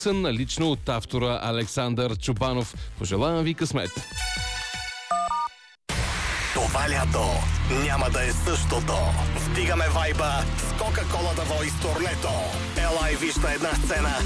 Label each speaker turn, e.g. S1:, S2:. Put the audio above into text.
S1: лично от автора Александър Чубанов. Пожелавам ви късмет!
S2: Това лято няма да е същото. Вдигаме вайба с Кока-Кола The Voice турнето. Ела и вижте една сцена